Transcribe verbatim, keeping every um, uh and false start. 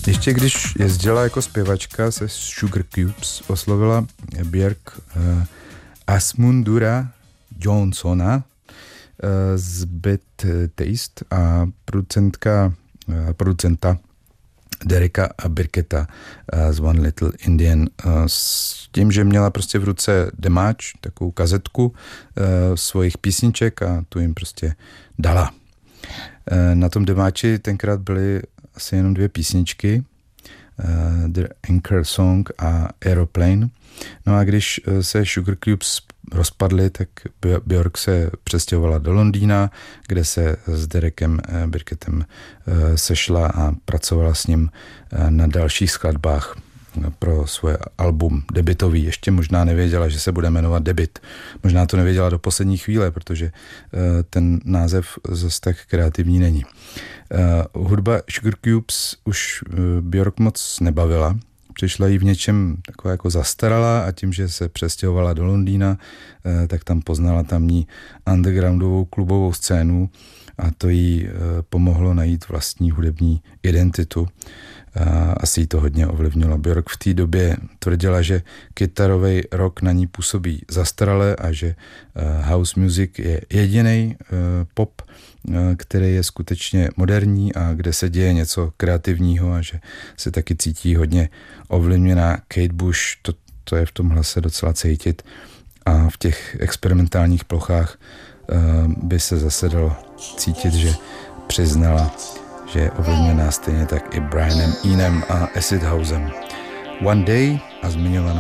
Ještě když jezdila jako zpěvačka se Sugar Cubes, oslovila Björk uh, Asmundura Johnsona uh, z Bad Taste a producentka, uh, producenta Dereka a Birketa uh, z One Little Indian uh, s tím, že měla prostě v ruce demáč, takovou kazetku uh, svojich písniček a tu jim prostě dala. Uh, na tom demáči tenkrát byly asi jenom dvě písničky, uh, The Anchor Song a Aeroplane. No a když uh, se Sugar Cubes rozpadly, tak Björk se přestěhovala do Londýna, kde se s Derekem Birketem sešla a pracovala s ním na dalších skladbách pro svoje album debutový. Ještě možná nevěděla, že se bude jmenovat Debut. Možná to nevěděla do poslední chvíle, protože ten název zase tak kreativní není. Hudba Sugar Cubes už Björk moc nebavila. Přišla jí v něčem taková jako zastarala a tím, že se přestěhovala do Londýna, tak tam poznala tamní undergroundovou klubovou scénu a to jí pomohlo najít vlastní hudební identitu. Asi jí to hodně ovlivnilo. Björk v té době tvrdila, že kytarový rock na ní působí zastarale a že house music je jediný pop, který je skutečně moderní a kde se děje něco kreativního a že se taky cítí hodně ovlivněná Kate Bush. To, to je v tom hlase docela cítit a v těch experimentálních plochách by se zase dalo cítit, že přiznala, že je ovlivněná stejně tak i Brianem Enoem a Acid Housem. One Day a zmiňovaná